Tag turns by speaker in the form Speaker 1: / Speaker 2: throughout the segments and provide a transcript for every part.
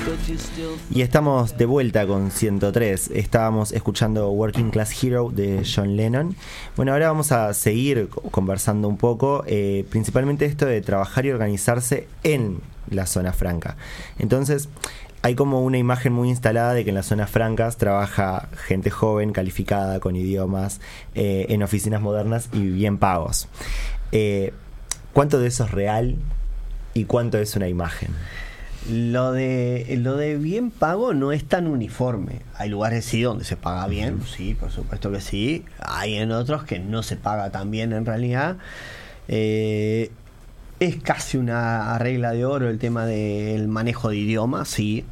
Speaker 1: Y estamos de vuelta con 103. Estábamos escuchando Working Class Hero de John Lennon. Bueno, ahora vamos a seguir conversando un poco, principalmente esto de trabajar y organizarse en la zona franca. Entonces, hay como una imagen muy instalada de que en las zonas francas trabaja gente joven, calificada, con idiomas, en oficinas modernas y bien pagos. ¿Cuánto de eso es real y cuánto es una imagen?
Speaker 2: Lo de bien pago no es tan uniforme. Hay lugares sí donde se paga bien, sí, por supuesto que sí. Hay en otros que no se paga tan bien en realidad. Es casi una regla de oro el tema del manejo de idiomas, sí.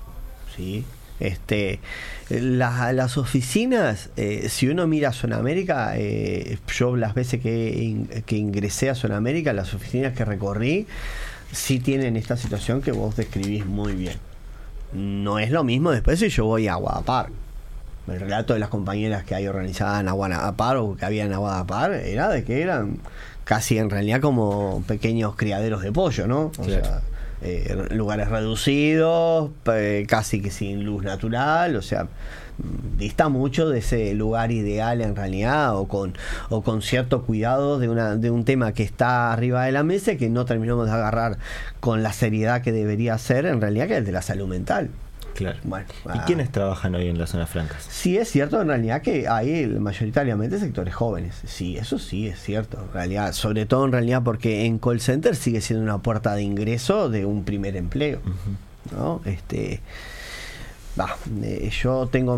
Speaker 2: Las oficinas, si uno mira a Sudamérica, yo las veces que ingresé a Sudamérica, las oficinas que recorrí sí tienen esta situación que vos describís muy bien. No es lo mismo después si yo voy a Guadalajara. El relato de las compañeras que hay organizadas en Guadalajara o que había en Guadalajara era de que eran casi en realidad como pequeños criaderos de pollo, ¿no? O sea, lugares reducidos, casi que sin luz natural, o sea, dista mucho de ese lugar ideal en realidad, o con cierto cuidado de un tema que está arriba de la mesa y que no terminamos de agarrar con la seriedad que debería ser en realidad, que es el de la salud mental.
Speaker 1: Claro. Bueno, ¿y quiénes trabajan hoy en las zonas francas?
Speaker 2: Sí, es cierto en realidad que hay mayoritariamente sectores jóvenes. Sí, eso sí es cierto en realidad, sobre todo en realidad porque en call center sigue siendo una puerta de ingreso de un primer empleo, ¿no? Yo tengo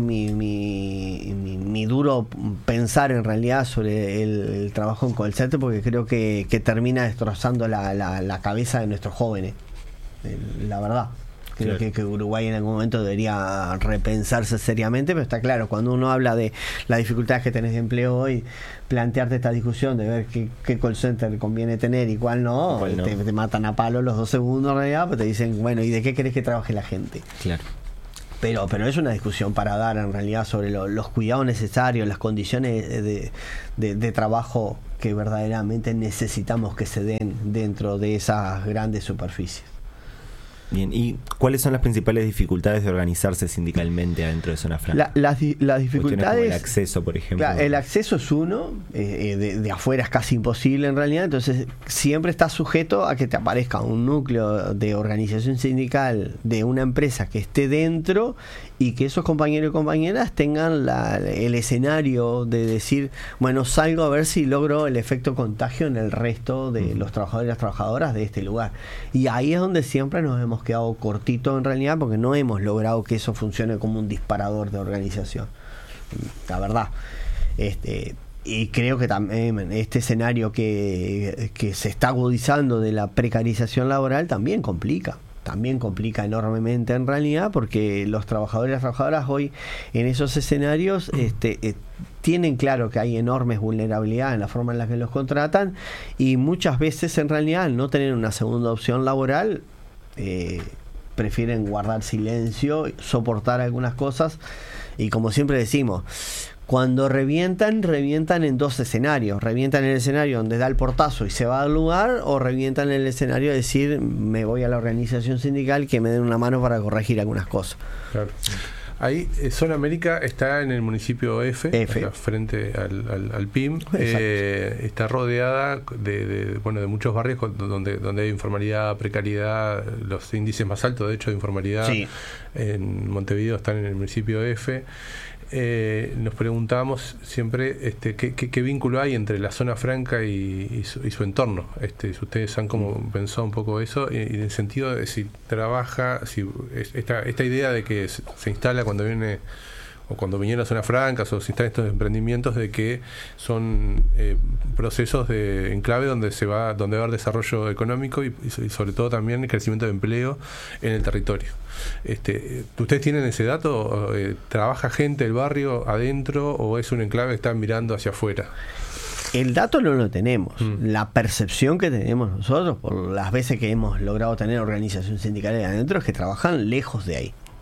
Speaker 2: mi duro pensar en realidad sobre el trabajo en call center, porque creo que termina destrozando la cabeza de nuestros jóvenes, la verdad. Creo que Uruguay en algún momento debería repensarse seriamente, pero está claro, cuando uno habla de las dificultades que tenés de empleo hoy, plantearte esta discusión de ver qué call center conviene tener y cuál no, te matan a palo los 2 segundos en realidad, pues te dicen, bueno, ¿y de qué querés que trabaje la gente?
Speaker 1: Claro.
Speaker 2: Pero es una discusión para dar en realidad sobre los cuidados necesarios, las condiciones de trabajo que verdaderamente necesitamos que se den dentro de esas grandes superficies.
Speaker 1: Bien, ¿y cuáles son las principales dificultades de organizarse sindicalmente adentro de zona franca?
Speaker 2: Las dificultades,
Speaker 1: el acceso, por ejemplo.
Speaker 2: El acceso es uno, de afuera es casi imposible en realidad, entonces siempre está sujeto a que te aparezca un núcleo de organización sindical de una empresa que esté dentro y que esos compañeros y compañeras tengan el escenario de decir, bueno, salgo a ver si logro el efecto contagio en el resto de los trabajadores y las trabajadoras de este lugar. Y ahí es donde siempre nos hemos quedado cortito en realidad, porque no hemos logrado que eso funcione como un disparador de organización, la verdad. Y creo que también este escenario que se está agudizando de la precarización laboral también complica enormemente en realidad, porque los trabajadores y las trabajadoras hoy en esos escenarios tienen claro que hay enormes vulnerabilidades en la forma en la que los contratan, y muchas veces en realidad al no tener una segunda opción laboral prefieren guardar silencio, soportar algunas cosas, y como siempre decimos, cuando revientan en 2 escenarios. Revientan en el escenario donde da el portazo y se va al lugar, o revientan en el escenario de decir, me voy a la organización sindical que me den una mano para corregir algunas cosas.
Speaker 3: Claro. Ahí, Zona América está en el municipio F. Frente al PIM. Está rodeada de muchos barrios donde hay informalidad, precariedad, los índices más altos, de hecho, de informalidad en Montevideo están en el municipio F. Nos preguntábamos siempre qué vínculo hay entre la zona franca y su entorno. Si ustedes han como pensado un poco eso, y en el sentido de si trabaja, si esta idea de que se instala cuando viene o cuando vinieron a zonas francas o se instalan estos emprendimientos, de que son procesos de enclave donde va a haber desarrollo económico y sobre todo también el crecimiento de empleo en el territorio. ¿Ustedes tienen ese dato? ¿Trabaja gente del barrio adentro o es un enclave que está mirando hacia afuera?
Speaker 2: El dato no lo tenemos. La percepción que tenemos nosotros, por las veces que hemos logrado tener organización sindical adentro, es que trabajan lejos de ahí.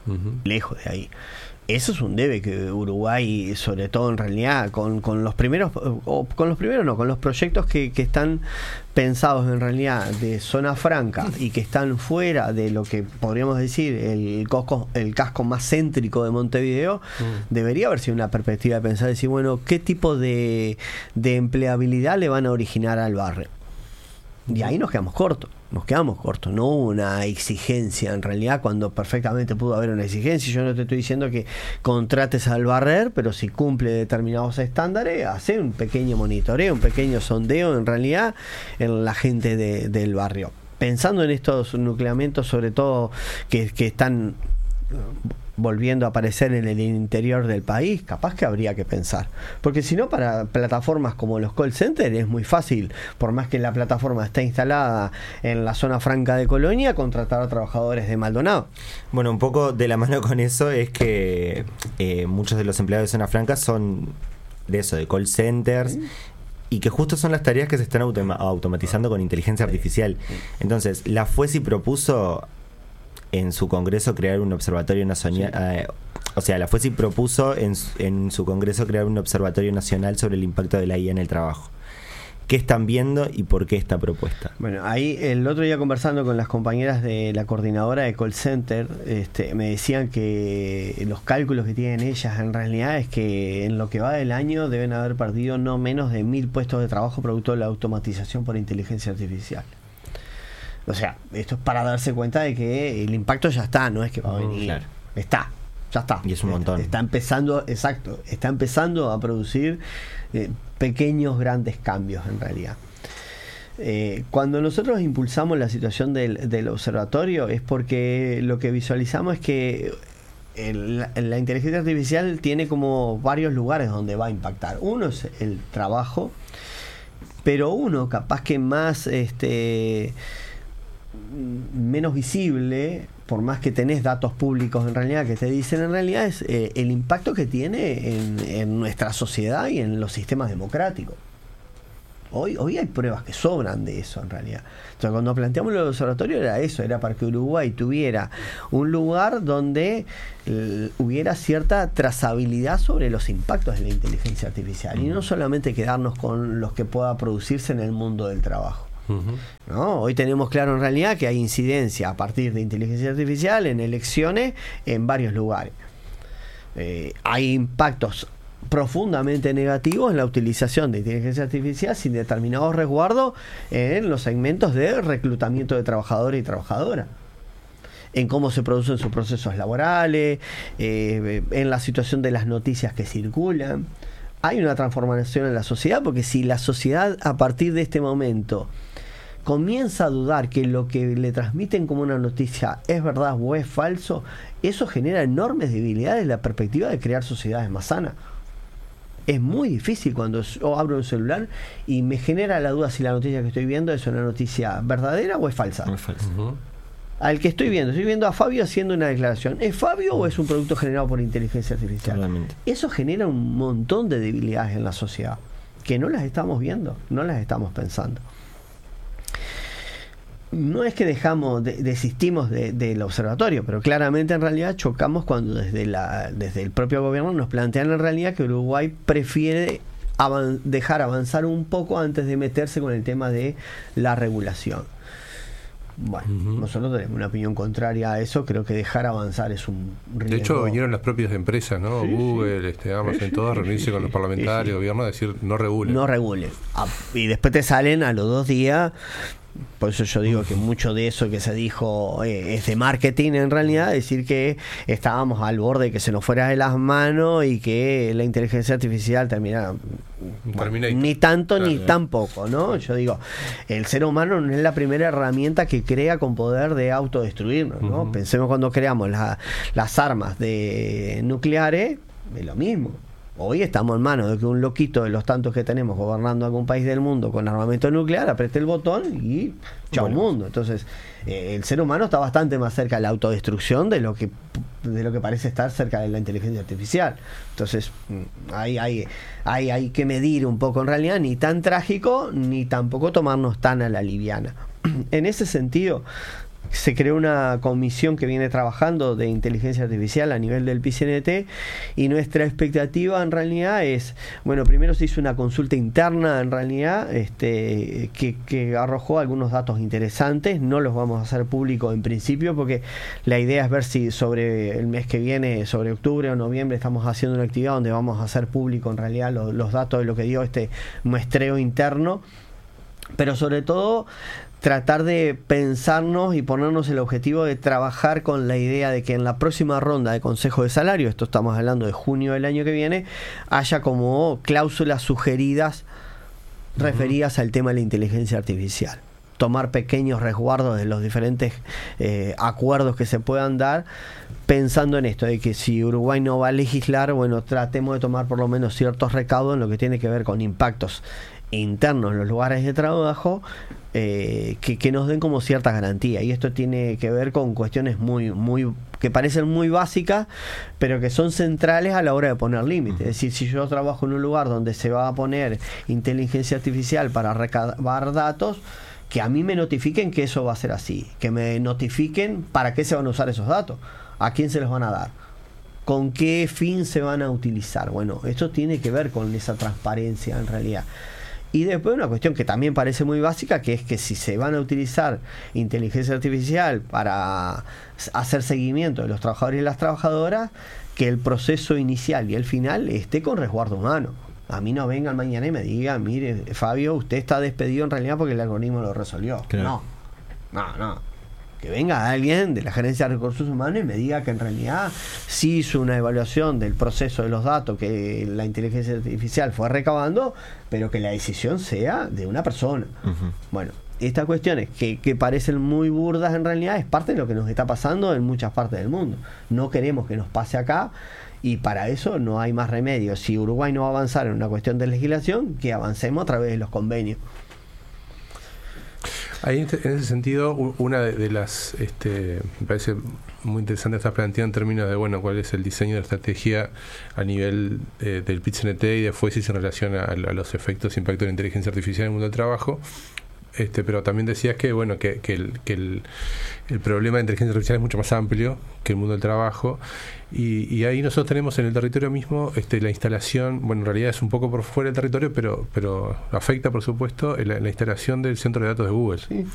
Speaker 2: lejos de ahí. Eso es un debe que Uruguay, sobre todo en realidad, con los primeros, con los proyectos que están pensados en realidad de zona franca y que están fuera de lo que podríamos decir el casco más céntrico de Montevideo, debería haber sido una perspectiva de pensar, decir, bueno, ¿qué tipo de empleabilidad le van a originar al barrio? Y ahí nos quedamos cortos, no hubo una exigencia en realidad, cuando perfectamente pudo haber una exigencia. Yo no te estoy diciendo que contrates al barrer, pero si cumple determinados estándares, hace un pequeño monitoreo, un pequeño sondeo en realidad en la gente del barrio. Pensando en estos nucleamientos, sobre todo que están volviendo a aparecer en el interior del país, capaz que habría que pensar, porque si no, para plataformas como los call centers es muy fácil, por más que la plataforma esté instalada en la zona franca de Colonia, contratar a trabajadores de Maldonado.
Speaker 1: Bueno, un poco de la mano con eso es que muchos de los empleados de zona franca son de eso, de call centers, y que justo son las tareas que se están automatizando con inteligencia artificial. Entonces, la FUESI propuso en su congreso crear un observatorio nacional, la FUESI propuso en su congreso crear un observatorio nacional sobre el impacto de la IA en el trabajo. ¿Qué están viendo y por qué esta propuesta?
Speaker 2: Bueno, ahí el otro día conversando con las compañeras de la coordinadora de call center, me decían que los cálculos que tienen ellas en realidad es que en lo que va del año deben haber perdido no menos de 1.000 puestos de trabajo producto de la automatización por inteligencia artificial. O sea, esto es para darse cuenta de que el impacto ya está, no es que va a venir. Claro. Ya está.
Speaker 1: Y es un montón.
Speaker 2: Está empezando a producir pequeños, grandes cambios en realidad. Cuando nosotros impulsamos la situación del observatorio es porque lo que visualizamos es que la inteligencia artificial tiene como varios lugares donde va a impactar. Uno es el trabajo, pero uno capaz que más menos visible, por más que tenés datos públicos en realidad que te dicen en realidad, es el impacto que tiene en nuestra sociedad y en los sistemas democráticos. Hoy hay pruebas que sobran de eso en realidad. Entonces, cuando planteamos el observatorio era eso, era para que Uruguay tuviera un lugar donde hubiera cierta trazabilidad sobre los impactos de la inteligencia artificial y no solamente quedarnos con los que pueda producirse en el mundo del trabajo. ¿No? Hoy tenemos claro en realidad que hay incidencia a partir de inteligencia artificial en elecciones en varios lugares. Hay impactos profundamente negativos en la utilización de inteligencia artificial sin determinados resguardos en los segmentos de reclutamiento de trabajadores y trabajadoras, en cómo se producen sus procesos laborales, en la situación de las noticias que circulan. Hay una transformación en la sociedad, porque si la sociedad a partir de este momento comienza a dudar que lo que le transmiten como una noticia es verdad o es falso, eso genera enormes debilidades en la perspectiva de crear sociedades más sanas. Es muy difícil cuando yo abro un celular y me genera la duda si la noticia que estoy viendo es una noticia verdadera o es falsa. Es falsa. Al que estoy viendo a Fabio haciendo una declaración. ¿Es Fabio o es un producto generado por inteligencia artificial? Totalmente. Eso genera un montón de debilidades en la sociedad que no las estamos viendo, no las estamos pensando. No es que desistimos del observatorio, pero claramente en realidad chocamos cuando desde el propio gobierno nos plantean en realidad que Uruguay prefiere dejar avanzar un poco antes de meterse con el tema de la regulación. Bueno, nosotros tenemos una opinión contraria a eso. Creo que dejar avanzar es un riesgo.
Speaker 3: De hecho, vinieron las propias empresas, ¿no? Sí, Google, Amazon, todas, reunirse con los parlamentarios, gobierno, a decir no regulen.
Speaker 2: No regulen. Y después te salen a los 2 días. Por eso yo digo que mucho de eso que se dijo es de marketing en realidad, decir que estábamos al borde de que se nos fuera de las manos y que la inteligencia artificial termina ni tanto ni tampoco, ¿no? Yo digo, el ser humano no es la primera herramienta que crea con poder de autodestruirnos, ¿no? Pensemos cuando creamos las armas nucleares, es lo mismo. Hoy estamos en manos de que un loquito de los tantos que tenemos gobernando algún país del mundo con armamento nuclear apriete el botón y chao mundo. Entonces, el ser humano está bastante más cerca de la autodestrucción de lo que parece estar cerca de la inteligencia artificial. Entonces, hay que medir un poco en realidad, ni tan trágico ni tampoco tomarnos tan a la liviana. En ese sentido, se creó una comisión que viene trabajando de inteligencia artificial a nivel del PCNT, y nuestra expectativa en realidad es, bueno, primero se hizo una consulta interna en realidad que arrojó algunos datos interesantes. No los vamos a hacer públicos en principio porque la idea es ver si sobre el mes que viene, sobre octubre o noviembre, estamos haciendo una actividad donde vamos a hacer público en realidad los datos de lo que dio este muestreo interno, pero sobre todo tratar de pensarnos y ponernos el objetivo de trabajar con la idea de que en la próxima ronda de Consejo de Salario, esto estamos hablando de junio del año que viene, haya como cláusulas sugeridas referidas al tema de la inteligencia artificial. Tomar pequeños resguardos de los diferentes acuerdos que se puedan dar, pensando en esto, de que si Uruguay no va a legislar, bueno, tratemos de tomar por lo menos ciertos recaudos en lo que tiene que ver con impactos internos en los lugares de trabajo, que nos den como cierta garantía. Y esto tiene que ver con cuestiones que parecen muy básicas, pero que son centrales a la hora de poner límites. Es decir, si yo trabajo en un lugar donde se va a poner inteligencia artificial para recabar datos, que a mí me notifiquen que eso va a ser así, que me notifiquen para qué se van a usar esos datos, a quién se los van a dar, con qué fin se van a utilizar. Bueno, esto tiene que ver con esa transparencia en realidad. Y después una cuestión que también parece muy básica, que es que si se van a utilizar inteligencia artificial para hacer seguimiento de los trabajadores y las trabajadoras, que el proceso inicial y el final esté con resguardo humano. A mí no vengan mañana y me digan, mire, Fabio, usted está despedido en realidad porque el algoritmo lo resolvió. Claro. No. Que venga alguien de la Gerencia de Recursos Humanos y me diga que en realidad sí hizo una evaluación del proceso de los datos que la inteligencia artificial fue recabando, pero que la decisión sea de una persona. Bueno, estas cuestiones que parecen muy burdas en realidad es parte de lo que nos está pasando en muchas partes del mundo. No queremos que nos pase acá, y para eso no hay más remedio. Si Uruguay no va a avanzar en una cuestión de legislación, que avancemos a través de los convenios.
Speaker 3: Ahí, en ese sentido, una de las, me parece muy interesante, estás planteando en términos de, bueno, cuál es el diseño de la estrategia a nivel del PIT-CNT y de FUESIS en relación a los efectos e impactos de la inteligencia artificial en el mundo del trabajo. Pero también decías que, bueno, que el problema de inteligencia artificial es mucho más amplio que el mundo del trabajo, y ahí nosotros tenemos en el territorio mismo la instalación, bueno, en realidad es un poco por fuera del territorio, pero afecta, por supuesto, la instalación del centro de datos de Google. Sí.